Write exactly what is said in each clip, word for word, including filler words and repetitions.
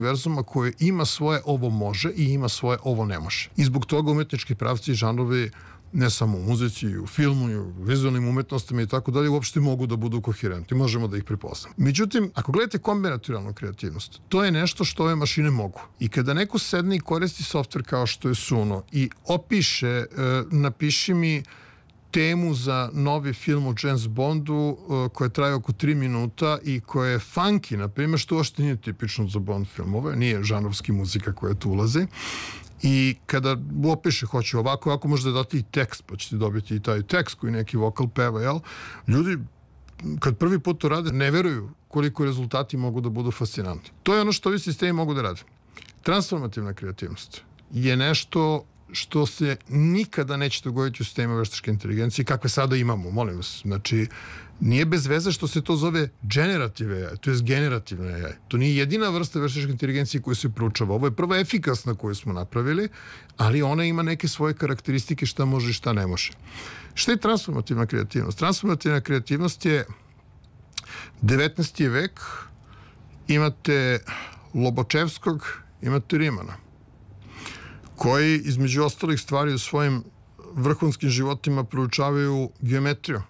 univerzuma koje ima svoje ovo može i ima svoje ovo ne može. I zbog toga umetnički pravci i žanrovi ne samo u muzici, i u filmu, i u vizualnim umetnostima i tako dalje, uopšte mogu da budu koherentni, možemo da ih prepoznamo. Međutim, ako gledate kombinatorijalnu kreativnost, to je nešto što ove mašine mogu. I kada neko sedne i koristi softver kao što je Suno i opiše, e, napiši mi temu za novi film o James Bondu koja traje oko tri minuta i koja je funky, na primjer, što uopšte nije tipično za Bond filmove, nije žanrovski muzika koja tu ulazi. I kada opiše, hoće ovako, ovako možda dati i tekst, pa ćete dobiti i taj tekst koji neki vokal peva, jel? Ljudi, kad prvi put to rade, ne veruju koliko rezultati mogu da budu fascinantni. To je ono što ovi sistemi mogu da rade. Transformativna kreativnost je nešto što se nikada neće dogoditi u sistemima veštačke inteligencije, kakve sada imamo, molim vas. Znači, nije bez veze što se to zove generative A I, to je generativna A I. To nije jedina vrsta veštačke inteligencije koju se proučava. Ovo je prva efikasna koju smo napravili, ali ona ima neke svoje karakteristike šta može i šta ne može. Šta je transformativna kreativnost? Transformativna kreativnost je devetnaesti vek, imate Lobočevskog, imate Rimana, koji između ostalih stvari u svojim vrhunskim životima proučavaju geometriju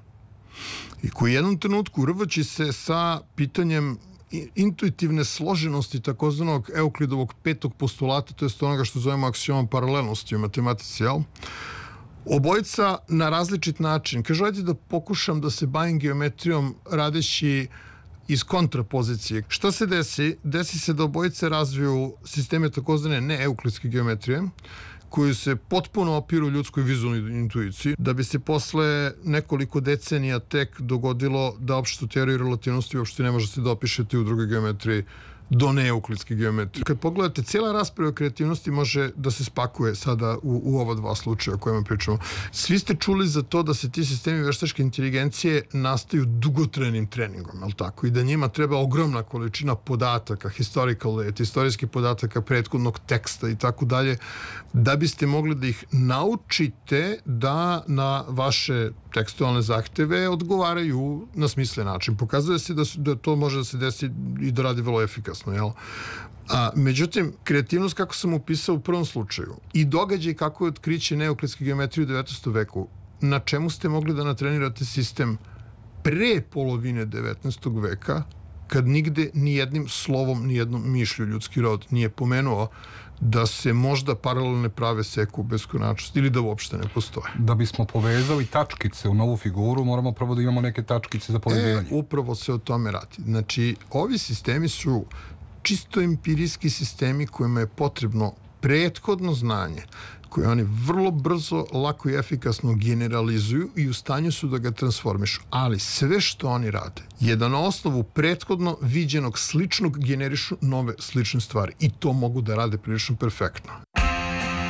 i koji u jednom trenutku rvači se sa pitanjem intuitivne složenosti takozvanog Euklidovog petog postulata, to je onoga što zovemo aksiomom paralelnosti u matematici, jel? Obojica na različit način. Kažu, ajde da pokušam da se bavim geometrijom radeći iz kontrapozicije. Šta se desi? Desi se da obojice razviju sisteme takozvane neeuklidske geometrije, koji se potpuno opiru ljudskoj vizualnoj intuiciji, da bi se posle nekoliko decenija tek dogodilo da opštu teoriju relativnosti uopšte ne možete da opišete u drugoj geometriji do neeuklidske geometrije. Kad pogledate, cijela rasprava o kreativnosti može da se spakuje sada u, u ova dva slučaja o kojima pričamo. Svi ste čuli za to da se ti sistemi veštačke inteligencije nastaju dugotrajnim treningom, je li tako? I da njima treba ogromna količina podataka, historical data, istorijskih podataka, prethodnog teksta i tako dalje, da biste mogli da ih naučite da na vaše tekstualne zahteve odgovaraju na smislen način. Pokazuje se da, su, da to može da se desi i da radi vrlo efikasno, jel? A, međutim, kreativnost, kako sam upisao u prvom slučaju, i događaj kako je otkriće neuklidske geometrije u devetnaestom veku, na čemu ste mogli da natrenirate sistem pre polovine devetnaestog veka, kad nigde ni jednim slovom, ni jednom mišlju ljudski rod nije pomenuo da se možda paralelne prave seku u beskonačnosti ili da uopšte ne postoje. Da bismo povezali tačkice u novu figuru, moramo prvo da imamo neke tačkice za povezivanje. E, upravo se o tome radi. Znači, ovi sistemi su čisto empirijski sistemi kojima je potrebno prethodno znanje, koje oni vrlo brzo, lako i efikasno generalizuju i u stanju su da ga transformišu. Ali sve što oni rade je da na osnovu prethodno viđenog sličnog generišu nove slične stvari. I to mogu da rade prilično perfektno.